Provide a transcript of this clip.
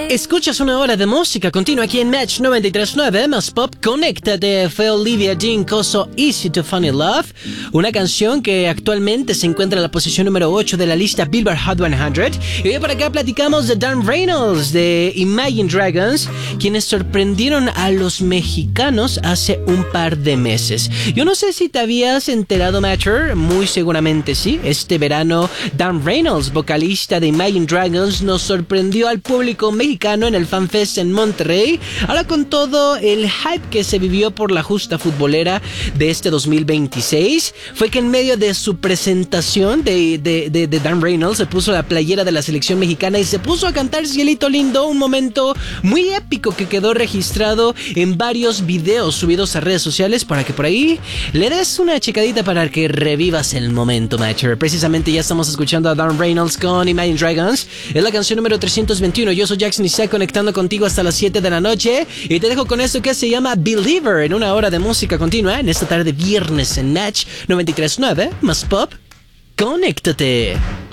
Escuchas una hora de música continua aquí en Match 93.9 más Pop. Conéctate. Fue Olivia Dean-Co, So Easy to Fall in Love, una canción que actualmente se encuentra en la posición número 8 de la lista Billboard Hot 100. Y hoy por acá platicamos de Dan Reynolds de Imagine Dragons, quienes sorprendieron a los mexicanos hace un par de meses. Yo no sé si te habías enterado, Matcher, muy seguramente sí. Este verano Dan Reynolds, vocalista de Imagine Dragons, nos sorprendió al público mexicano en el FanFest en Monterrey. Ahora, con todo el hype que se vivió por la justa futbolera de este 2026, fue que en medio de su presentación de Dan Reynolds se puso la playera de la selección mexicana y se puso a cantar Cielito Lindo, un momento muy épico que quedó registrado en varios videos subidos a redes sociales para que por ahí le des una checadita para que revivas el momento, Matcher. Precisamente ya estamos escuchando a Dan Reynolds con Imagine Dragons. Es la canción número 321. Yo soy Jackson Isaac, conectando contigo hasta las 7 de la noche. Y te dejo con esto que se llama Believer, en una hora de música continua en esta tarde viernes en Match 93.9 más Pop. Conéctate.